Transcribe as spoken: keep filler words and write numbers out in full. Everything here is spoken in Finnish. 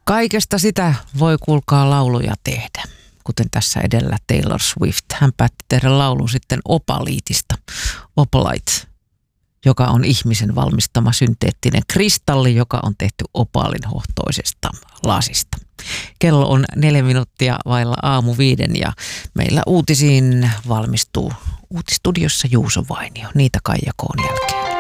Kaikesta sitä voi kuulkaa lauluja tehdä. Kuten tässä edellä Taylor Swift. Hän päätti tehdä laulun sitten opaliitista. Opalite, joka on ihmisen valmistama synteettinen kristalli, joka on tehty opaalin hohtoisesta lasista. Kello on neljä minuuttia vailla aamu viiden ja meillä uutisiin valmistuu uutistudiossa Juuso Vainio. Niitä Kaija Koon jälkeen.